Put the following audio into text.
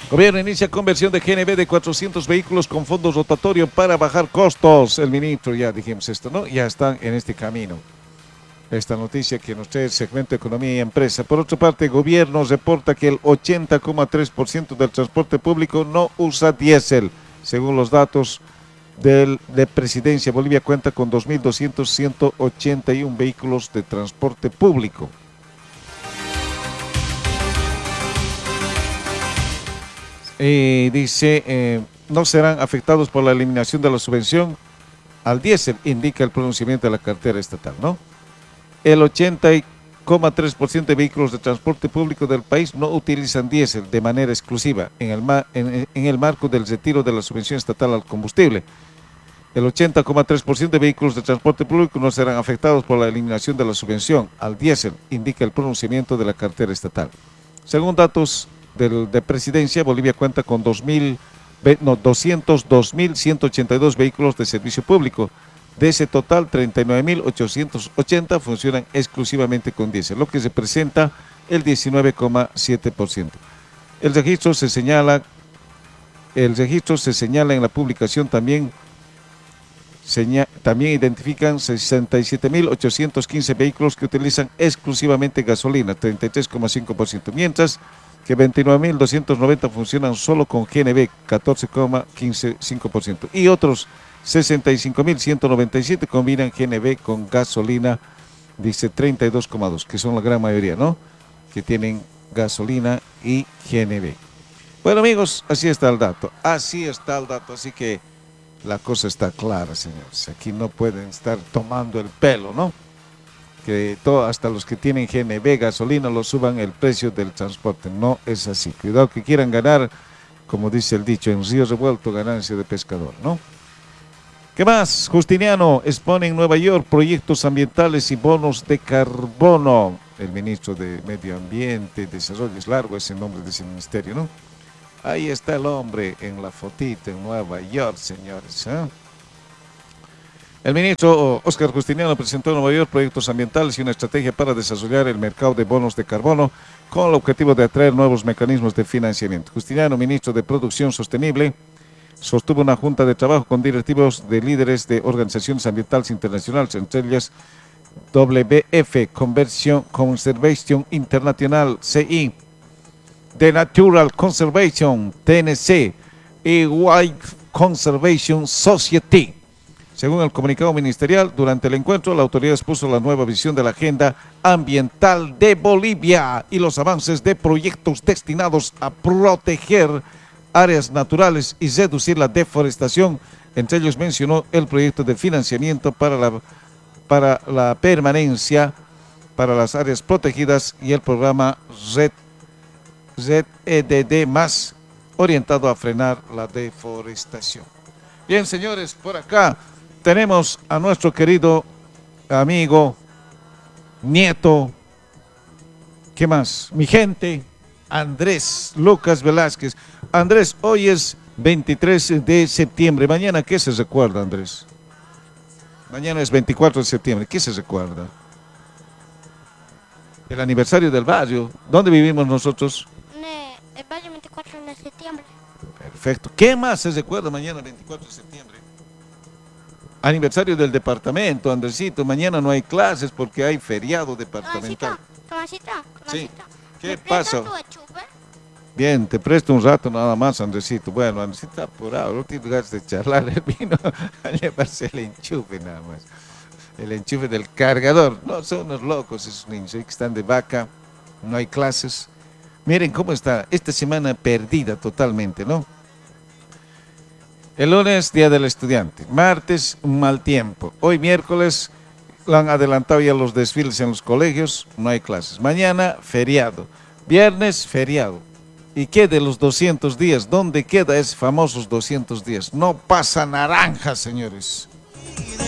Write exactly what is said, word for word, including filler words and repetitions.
Gobierno inicia conversión de G N V de cuatrocientos vehículos con fondos rotatorios para bajar costos. El ministro, ya dijimos esto, ¿no? Ya están en este camino. Esta noticia que nos trae el segmento de Economía y Empresa. Por otra parte, el gobierno reporta que el ochenta coma tres por ciento del transporte público no usa diésel. Según los datos del, de Presidencia, Bolivia cuenta con dos mil doscientos ciento ochenta y uno vehículos de transporte público. Eh, dice, eh, no serán afectados por la eliminación de la subvención al diésel, indica el pronunciamiento de la cartera estatal, ¿no? El ochenta coma tres por ciento de vehículos de transporte público del país no utilizan diésel de manera exclusiva en el, ma en, en el marco del retiro de la subvención estatal al combustible. El ochenta coma tres por ciento de vehículos de transporte público no serán afectados por la eliminación de la subvención al diésel, indica el pronunciamiento de la cartera estatal. Según datos del, de Presidencia, Bolivia cuenta con dos mil, no, doscientos dos mil ciento ochenta y dos vehículos de servicio público. De ese total, treinta y nueve mil ochocientos ochenta funcionan exclusivamente con diésel, lo que representa el diecinueve coma siete por ciento. El registro se señala, el registro se señala en la publicación también, seña, también identifican sesenta y siete mil ochocientos quince vehículos que utilizan exclusivamente gasolina, treinta y tres coma cinco por ciento, mientras que veintinueve mil doscientos noventa funcionan solo con G N V, catorce coma cinco por ciento, y otros sesenta y cinco mil ciento noventa y siete combinan G N V con gasolina, dice treinta y dos coma dos, que son la gran mayoría, ¿no? Que tienen gasolina y G N V. Bueno, amigos, así está el dato, así está el dato, así que la cosa está clara, señores. Aquí no pueden estar tomando el pelo, ¿no? Que todo, hasta los que tienen G N V, gasolina, lo suban el precio del transporte. No es así. Cuidado que quieran ganar, como dice el dicho, en río revuelto, ganancia de pescador, ¿no? ¿Qué más? Justiniano expone en Nueva York proyectos ambientales y bonos de carbono. El ministro de Medio Ambiente y Desarrollo, es largo ese nombre de ese ministerio, ¿no? Ahí está el hombre en la fotita en Nueva York, señores, ¿eh? El ministro Óscar Justiniano presentó en Nueva York proyectos ambientales y una estrategia para desarrollar el mercado de bonos de carbono con el objetivo de atraer nuevos mecanismos de financiamiento. Justiniano, ministro de Producción Sostenible, sostuvo una junta de trabajo con directivos de líderes de organizaciones ambientales internacionales, entre ellas W F, Conversion, Conservation International, C I, The Natural Conservation, T N C, y Wildlife Conservation Society. Según el comunicado ministerial, durante el encuentro, la autoridad expuso la nueva visión de la agenda ambiental de Bolivia y los avances de proyectos destinados a proteger áreas naturales y reducir la deforestación. Entre ellos mencionó el proyecto de financiamiento para la, para la permanencia para las áreas protegidas y el programa Red, Red E D D más, orientado a frenar la deforestación. Bien, señores, por acá tenemos a nuestro querido amigo, nieto, ¿qué más? Mi gente, Andrés Lucas Velázquez. Andrés, hoy es veintitrés de septiembre. Mañana, ¿qué se recuerda, Andrés? Mañana es veinticuatro de septiembre. ¿Qué se recuerda? El aniversario del barrio. ¿Dónde vivimos nosotros? El barrio veinticuatro de septiembre. Perfecto. ¿Qué más se recuerda mañana, veinticuatro de septiembre? Aniversario del departamento, Andresito. Mañana no hay clases porque hay feriado departamental. Tomasita, sí. ¿Qué ¿Me pasa? tu enchufe? Bien, te presto un rato nada más, Andresito. Bueno, Andresito está apurado, no tiene ganas de charlar, él vino a llevarse el enchufe nada más. El enchufe del cargador. No, son unos locos esos niños, que están de vaca, no hay clases. Miren cómo está esta semana perdida totalmente, ¿no? El lunes, Día del Estudiante. Martes, un mal tiempo. Hoy, miércoles, lo han adelantado ya los desfiles en los colegios, no hay clases. Mañana, feriado. Viernes, feriado. ¿Y qué de los doscientos días? ¿Dónde queda esos famosos doscientos días? No pasa naranja, señores.